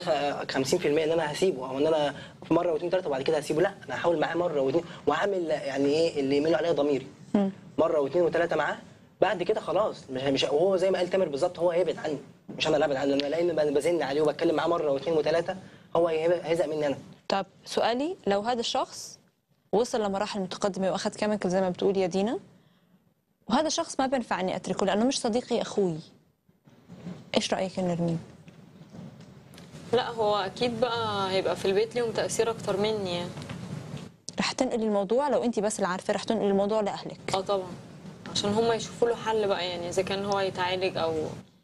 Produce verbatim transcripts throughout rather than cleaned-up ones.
خمسين في المية ان انا هسيبه، او ان انا في مره واثنين ثلاثه وبعد كده هسيبه. لا، انا هحاول معاه مره واثنين وهعمل يعني ايه اللي يميلوا عليا ضميري. مره واثنين وثلاثه معاه، بعد كده خلاص مش مش وهو زي ما قال تامر بالظبط، هو هيبعد عني مش انا اللي هبعد عنه. انا لان بزن عليه وبتكلم معاه مره واثنين وثلاثه هو هيزهق مني انا. طب سؤالي، لو هذا الشخص وصل لمراحل متقدمه واخذ كيميكال زي ما بتقول يا دينا، وهذا الشخص ما بينفع اني اتركه لانه مش صديقي اخوي، ايش رايك يا نرمين؟ لا هو اكيد بقى هيبقى في البيت ليهم تاثير اكتر مني يعني. رح تنقلي الموضوع لو انت بس اللي عارفه، رح تنقلي الموضوع لاهلك؟ اه طبعا، عشان هم يشوفوا له حل بقى، يعني اذا كان هو يتعالج او.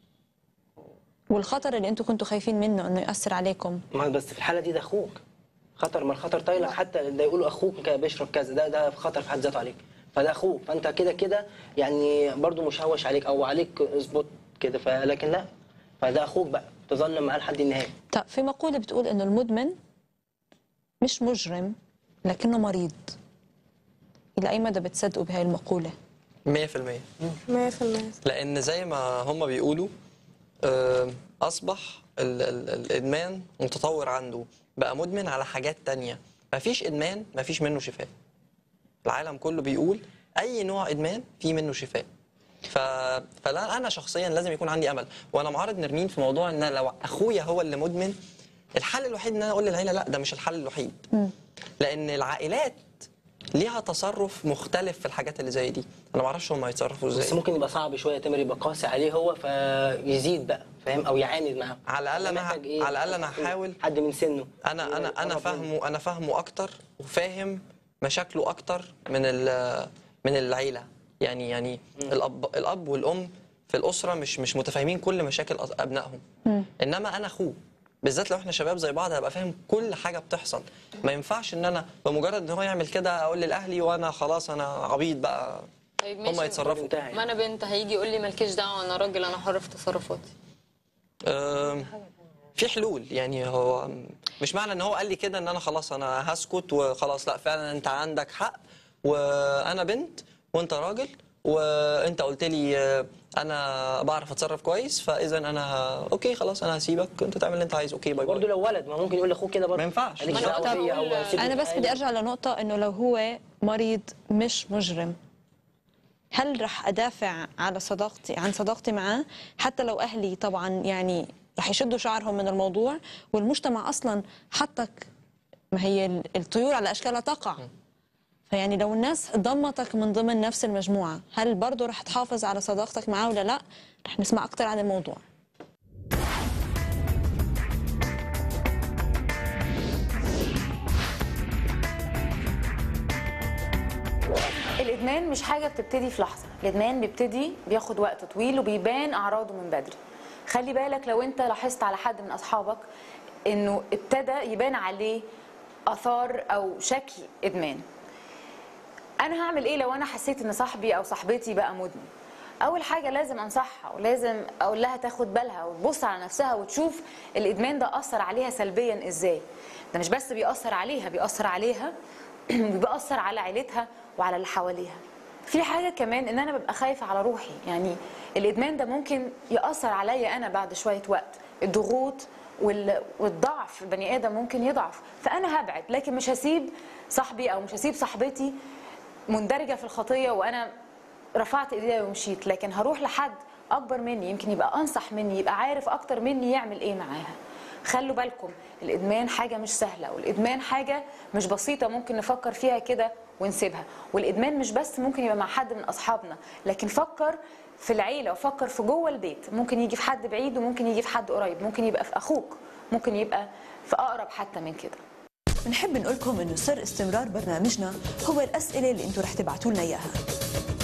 والخطر اللي انتم كنتوا خايفين منه انه ياثر عليكم، ما بس في الحاله دي ده اخوك خطر، ما الخطر طايله. حتى ده يقولوا اخوك بيشرب كذا، ده ده خطر في حد ذاته عليك، فده اخوك، فانت كده كده يعني برضو مشوش عليك او عليك اظبط كده، فلكن لا، فده اخوك بقى تظل معاه لحد النهايه. طب في مقوله بتقول انه المدمن مش مجرم لكنه مريض، الى اي مدى بتصدقوا بهاي المقوله؟ مية في المية مية في المية لان زي ما هم بيقولوا اصبح ال ال الادمان متطور عنده، بقى مدمن على حاجات تانية. مفيش ادمان مفيش منه شفاء. العالم كله بيقول اي نوع ادمان في منه شفاء. ف... فلا انا شخصيا لازم يكون عندي امل، وانا معارض نرمين في موضوع ان لو اخويا هو اللي مدمن، الحل الوحيد ان انا اقول للعيله لا، ده مش الحل الوحيد. لان العائلات ليها تصرف مختلف في الحاجات اللي زي دي، انا ما اعرفش هم هيتصرفوا ازاي. بس ممكن يبقى صعب شويه تامر يبقى قاسي عليه هو فيزيد بقى، فاهم، او يعاند معاه. على الاقل انا إيه؟ على الاقل انا هحاول حد من سنه. انا انا انا فاهمه انا فاهمه اكتر وفاهم مشاكله اكتر من من العيله. يعني يعني م. الاب الاب والام في الاسره مش مش متفاهمين كل مشاكل ابنائهم. م. انما انا اخوه بالذات لو احنا شباب زي بعض هبقى فاهم كل حاجه بتحصل. ما ينفعش ان انا بمجرد ان هو يعمل كده اقول لاهلي وانا خلاص انا عبيط بقى. طيب هم يتصرفوا. ما انا بنت هيجي يقول لي مالكيش دعوه، انا راجل انا حر في تصرفاتي. أه في حلول. يعني هو مش معنى ان هو قال لي كده ان انا خلاص انا هسكت وخلاص، لا فعلا انت عندك حق وانا بنت وانت راجل وانت قلت لي انا بعرف اتصرف كويس، فاذا انا اوكي خلاص انا هسيبك انت تعمل اللي انت عايزه. اوكي باي باي. برضه لو ولد ما ممكن يقول لاخوه كده برضه، ما ينفعش. انا بس بدي ارجع لنقطه انه لو هو مريض مش مجرم، هل رح ادافع على صداقتي عن صداقتي معاه حتى لو اهلي طبعا يعني رح يشدوا شعرهم من الموضوع، والمجتمع اصلا حطك، ما هي الطيور على اشكالها تقع، فيعني لو الناس ضمتك من ضمن نفس المجموعة هل برضه رح تحافظ على صداقتك معاه ولا لا؟ رح نسمع أكتر عن الموضوع. الإدمان مش حاجة بتبتدي في لحظة، الإدمان بيبتدي بياخد وقت طويل وبيبان أعراضه من بدري. خلي بالك لو أنت لاحظت على حد من أصحابك إنه ابتدى يبان عليه آثار أو شكل إدمان، أنا هعمل إيه لو أنا حسيت إن صاحبي أو صاحبتي بقى مدمن؟ أول حاجة لازم أنصحها ولازم أقول لها تاخد بالها وتبص على نفسها وتشوف الإدمان ده أثر عليها سلبيا إزاي. ده مش بس بيأثر عليها، بيأثر عليها بيأثر على عيلتها وعلى اللي حواليها. في حاجة كمان إن أنا ببقى خايفة على روحي، يعني الإدمان ده ممكن يأثر عليا أنا بعد شوية وقت، الضغوط والضعف، البني آدم ممكن يضعف، فأنا هبعد، لكن مش هسيب صاحبي أو مش هسيب صاحبتي مندرجة في الخطية وأنا رفعت إيديا ومشيت، لكن هروح لحد أكبر مني يمكن يبقى أنصح مني، يبقى عارف أكتر مني يعمل إيه معاها. خلوا بالكم الإدمان حاجة مش سهلة، والإدمان حاجة مش بسيطة ممكن نفكر فيها كده ونسيبها، والإدمان مش بس ممكن يبقى مع حد من أصحابنا، لكن فكر في العيلة وفكر في جوه البيت، ممكن يجي في حد بعيد وممكن يجي في حد قريب، ممكن يبقى في أخوك، ممكن يبقى في أقرب حتى من كده. بنحب نقول لكم إنه سر استمرار برنامجنا هو الأسئلة اللي أنتم رح تبعتوا لنا إياها.